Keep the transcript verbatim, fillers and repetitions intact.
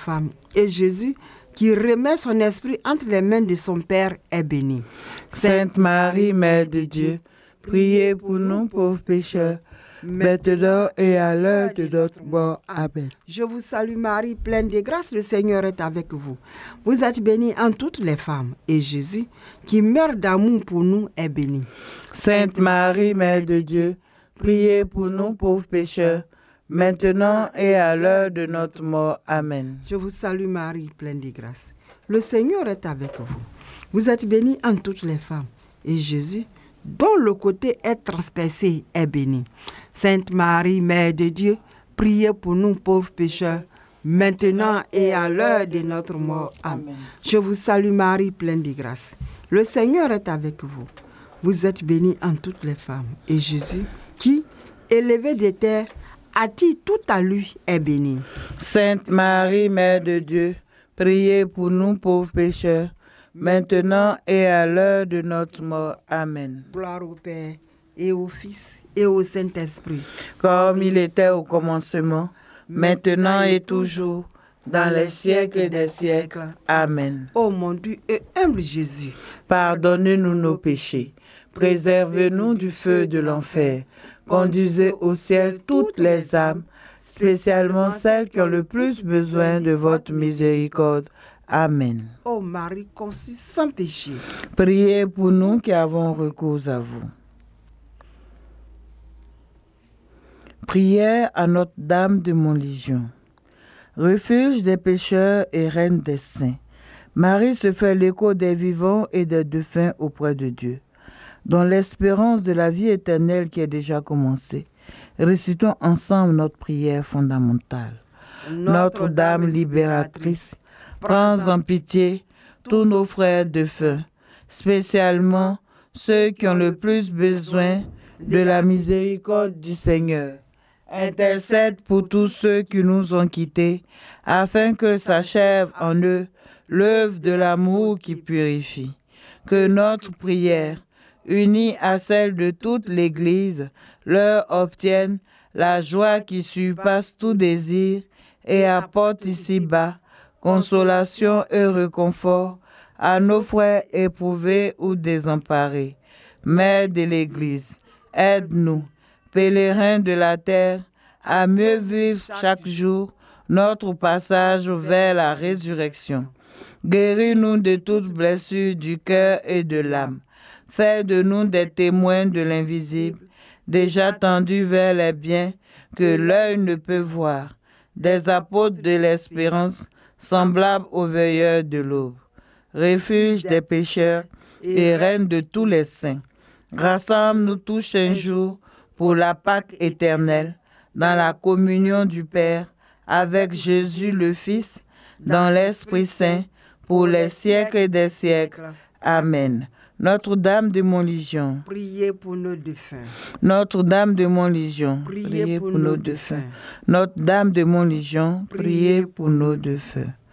femmes, et Jésus, qui remet son esprit entre les mains de son Père, est béni. Sainte Marie, Mère de Dieu, priez pour nous pauvres pécheurs, maintenant et à l'heure de notre mort. Amen. Je vous salue Marie, pleine de grâce, le Seigneur est avec vous. Vous êtes bénie en toutes les femmes, et Jésus, qui meurt d'amour pour nous, est béni. Sainte Marie, Mère de Dieu, priez pour nous pauvres pécheurs, maintenant et à l'heure de notre mort. Amen. Je vous salue Marie, pleine de grâce. Le Seigneur est avec vous. Vous êtes bénie en toutes les femmes, et Jésus, dont le côté est transpercé, est béni. Sainte Marie, Mère de Dieu, priez pour nous pauvres pécheurs, maintenant et à l'heure de notre mort. Amen. Je vous salue Marie, pleine de grâce. Le Seigneur est avec vous. Vous êtes bénie en toutes les femmes, et Jésus, qui, élevé des terres, attire tout à lui, est béni. Sainte Marie, Mère de Dieu, priez pour nous pauvres pécheurs, maintenant et à l'heure de notre mort. Amen. Gloire au Père, et au Fils, et au Saint-Esprit. Comme il était au commencement, maintenant et toujours, dans les siècles des siècles. Amen. Ô mon Dieu et humble Jésus, pardonnez-nous nos péchés, préservez-nous du feu de l'enfer, conduisez au ciel toutes les âmes, spécialement celles qui ont le plus besoin de votre miséricorde. Amen. Ô Marie conçue sans péché, priez pour nous qui avons recours à vous. Prière à Notre-Dame de Montlégion. Refuge des pécheurs et reine des saints, Marie se fait l'écho des vivants et des défunts auprès de Dieu. Dans l'espérance de la vie éternelle qui est déjà commencée, récitons ensemble notre prière fondamentale. Notre-Dame libératrice, prends en pitié tous nos frères défunts, spécialement ceux qui ont le plus besoin de la miséricorde du Seigneur. Intercède pour tous ceux qui nous ont quittés, afin que s'achève en eux l'œuvre de l'amour qui purifie. Que notre prière, unie à celle de toute l'Église, leur obtienne la joie qui surpasse tout désir et apporte ici-bas consolation et réconfort à nos frères éprouvés ou désemparés. Mère de l'Église, aide-nous, pèlerins de la terre, à mieux vivre chaque jour notre passage vers la résurrection. Guéris-nous de toutes blessures du cœur et de l'âme. Fais de nous des témoins de l'invisible, déjà tendus vers les biens que l'œil ne peut voir, des apôtres de l'espérance, semblables aux veilleurs de l'aube. Refuge des pécheurs et reine de tous les saints, rassemble-nous tous un jour pour la Pâque éternelle, dans la communion du Père, avec Jésus le Fils, dans l'Esprit Saint, pour les siècles des siècles. Amen. Notre-Dame de Montlégion, priez pour nos défunts. Notre-Dame de Montlégion, priez pour nos défunts. Notre-Dame de Montlégion, priez pour nos défunts.